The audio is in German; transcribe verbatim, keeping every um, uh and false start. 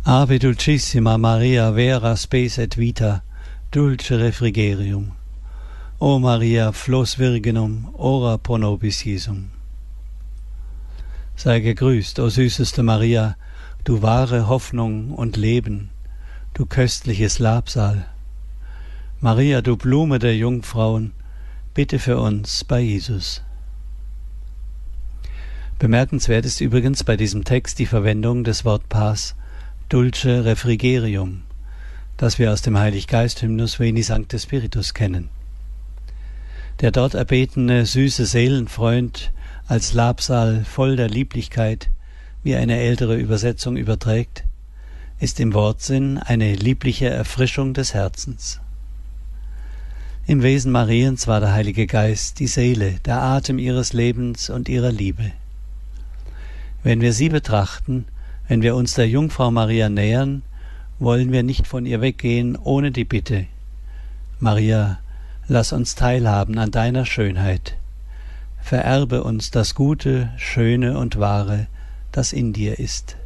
Ave dulcissima Maria, vera spes et vita, dulce refrigerium. O Maria, flos virginum, ora pro nobis Jesum. Sei gegrüßt, o süßeste Maria, du wahre Hoffnung und Leben, du köstliches Labsal. Maria, du Blume der Jungfrauen, bitte für uns bei Jesus. Bemerkenswert ist übrigens bei diesem Text die Verwendung des Wortpaars Dulce Refrigerium, das wir aus dem Heiliggeist-Hymnus Veni Sancte Spiritus kennen. Der dort erbetene süße Seelenfreund als Labsal voll der Lieblichkeit, wie eine ältere Übersetzung überträgt, ist im Wortsinn eine liebliche Erfrischung des Herzens. Im Wesen Mariens war der Heilige Geist die Seele, der Atem ihres Lebens und ihrer Liebe. Wenn wir sie betrachten, wenn wir uns der Jungfrau Maria nähern, wollen wir nicht von ihr weggehen ohne die Bitte: Maria, lass uns teilhaben an deiner Schönheit. Vererbe uns das Gute, Schöne und Wahre, das in dir ist.